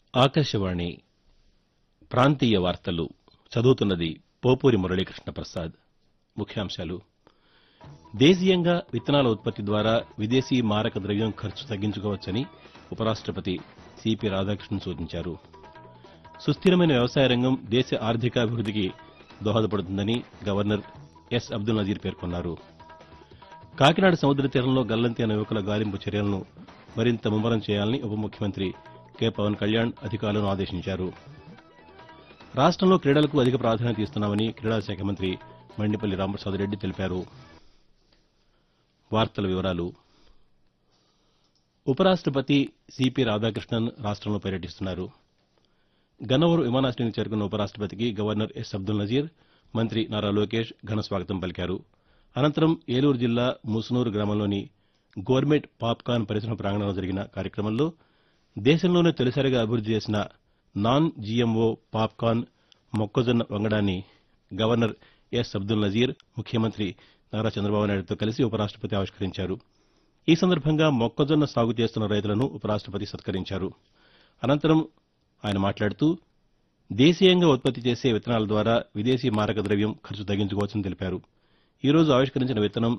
ఆకాశవాణి ప్రాంతీయ వార్తలు చదువుతున్నది పోపూరి మురళీకృష్ణ ప్రసాద్. ముఖ్యాంశాలు. దేశీయంగా విత్తనాల ఉత్పత్తి ద్వారా విదేశీ మారక ద్రవ్యం ఖర్చు తగ్గించుకోవచ్చని ఉపరాష్టపతి సిపి రాధాకృష్ణన్ సూచించారు. సుస్థిరమైన వ్యవసాయ రంగం దేశ ఆర్థికాభివృద్దికి దోహదపడుతుందని గవర్నర్ ఎస్ అబ్దుల్ నజీర్ పేర్కొన్నారు. కాకినాడ సముద్ర తీరంలో గల్లంతైన యువకుల గాలింపు చర్యలను మరింత ముమ్మరం చేయాలని ఉప ముఖ్యమంత్రి కె పవన్ కళ్యాణ్ అధికారులను ఆదేశించారు. రాష్టంలో క్రీడలకు అధిక ప్రాధాన్యత ఇస్తున్నామని క్రీడా శాఖ మంత్రి మండిపల్లి రాంప్రసాదరెడ్డి తెలిపారు. ఉపరాష్టపతి సిపి రాధాకృష్ణన్ రాష్టంలో పర్యటిస్తున్నారు. గన్నవరం విమానాశయానికి చేరుకున్న ఉపరాష్టపతికి గవర్నర్ ఎస్ అబ్దుల్ నజీర్, మంత్రి నారా లోకేష్ ఘన స్వాగతం పలికారు. అనంతరం ఏలూరు జిల్లా ముసునూరు గ్రామంలోని గోర్మెట్ పాప్కార్న్ పరిశ్రమ ప్రాంగణంలో జరిగిన కార్యక్రమంలో దేశంలోనే తొలిసారిగా అభివృద్ది చేసిన నాన్ జీఎంఓ పాప్కార్న్ మొక్కజొన్న వంగడాన్ని గవర్నర్ ఎస్ అబ్దుల్ నజీర్, ముఖ్యమంత్రి నారా చంద్రబాబు నాయుడుతో కలిసి ఉపరాష్టపతి ఆవిష్కరించారు. ఈ సందర్భంగా మొక్కజొన్న సాగు చేస్తున్న రైతులను ఉపరాష్టపతి సత్కరించారు. అనంతరం ఆయన మాట్లాడుతూ దేశీయంగా ఉత్పత్తి చేసే విత్తనాల ద్వారా విదేశీ మారక ద్రవ్యం ఖర్చు తగ్గించుకోవచ్చని తెలిపారు. ఈ రోజు ఆవిష్కరించిన విత్తనం